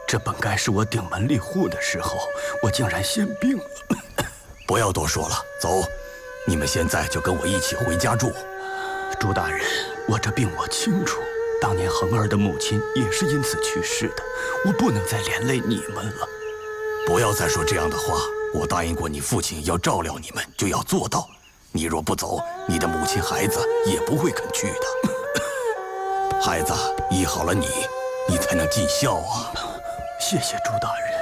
这本该是我顶门立户的时候，我竟然先病了。 不要多说了，走，你们现在就跟我一起回家住。 朱大人，我这病我清楚，当年恒儿的母亲也是因此去世的，我不能再连累你们了。 不要再说这样的话，我答应过你父亲要照料你们，就要做到。你若不走，你的母亲孩子也不会肯去的。孩子，医好了你，你才能尽孝啊。 谢谢朱大人。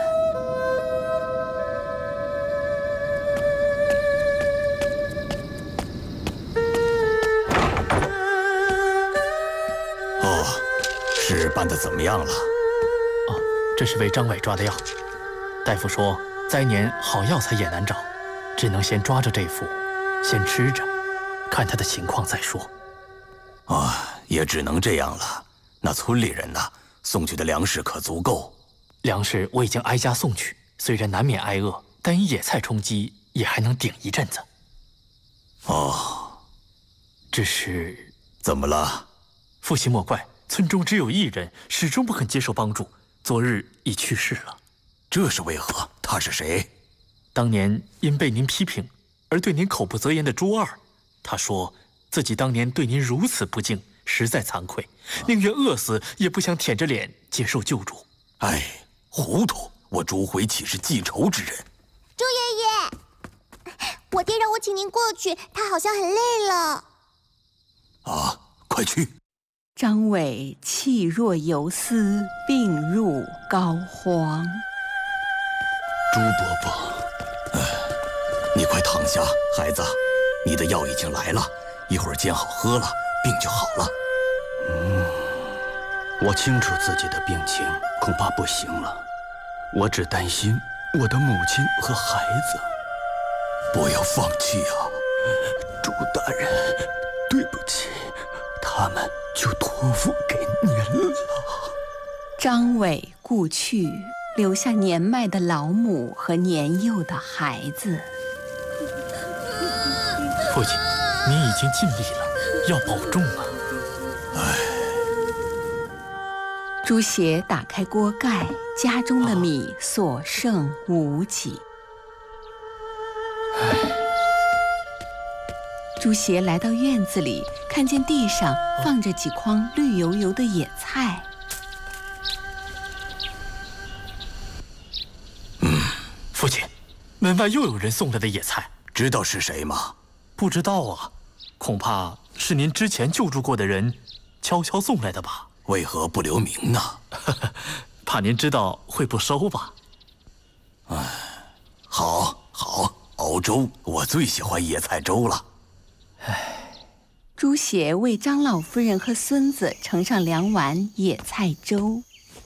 哦，事办得怎么样了？ 哦，这是为张伟抓的药。大夫说灾年好药材也难找，只能先抓着这副，先吃着，看他的情况再说。 也只能这样了。那村里人呢？送去的粮食可足够？ 粮食我已经挨家送去，虽然难免挨饿，但以野菜充饥也还能顶一阵子。只是怎么了？ 父亲莫怪，村中只有一人始终不肯接受帮助，昨日已去世了。 这是为何？他是谁？ 当年因被您批评而对您口不择言的朱二，他说自己当年对您如此不敬，实在惭愧，宁愿饿死也不想舔着脸接受救助。 糊涂！我朱回岂是记仇之人？ 朱爷爷，我爹让我请您过去，他好像很累了。 快去！ 张伟气若游丝，病入膏肓。 朱伯伯， 你快躺下，孩子，你的药已经来了，一会儿煎好喝了，病就好了。 我清楚自己的病情恐怕不行了，我只担心我的母亲和孩子。 不要放弃啊！ 朱大人，对不起，他们就托付给您了。 张伟故去，留下年迈的老母和年幼的孩子。 父亲，您已经尽力了，要保重啊！ 朱邪打开锅盖，家中的米所剩无几。朱邪来到院子里，看见地上放着几筐绿油油的野菜。 父亲，门外又有人送来的野菜， 知道是谁吗？ 不知道啊，恐怕是您之前救助过的人悄悄送来的吧？ 为何不留名呢？ 怕您知道会不收吧。 好，熬粥，我最喜欢野菜粥了。 朱邪为张老夫人和孙子盛上2碗野菜粥。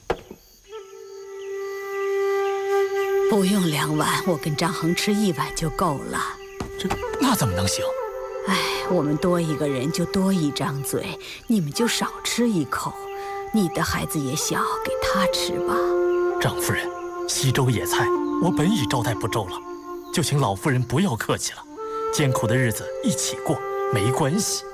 不用2碗，我跟张恒吃1碗就够了。 那怎么能行？ 我们多一个人就多一张嘴，你们就少吃1口。你的孩子也小，给他吃吧。 张夫人，稀粥野菜我本已招待不周了，就请老夫人不要客气了。艰苦的日子一起过，没关系。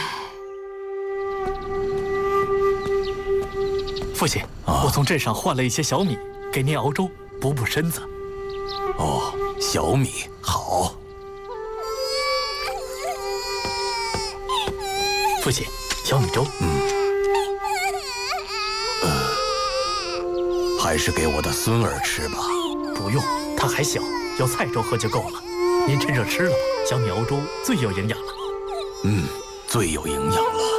父亲，我从镇上换了一些小米，给您熬粥，补补身子。 小米好。 父亲，小米粥。 还是给我的孙儿吃吧。 不用，他还小，要菜粥喝就够了。您趁热吃了吧，小米熬粥最有营养了。 最有营养了。